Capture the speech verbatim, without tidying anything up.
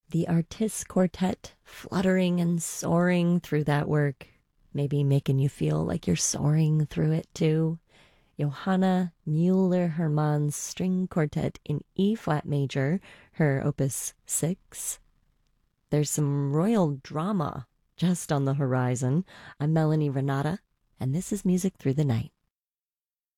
The Artists Quartet fluttering and soaring through that work, maybe making you feel like you're soaring through it too. Johanna Müller-Hermann's String Quartet in E flat major, her opus six. There's some royal drama just on the horizon. I'm Melanie Renata, and this is Music Through the Night.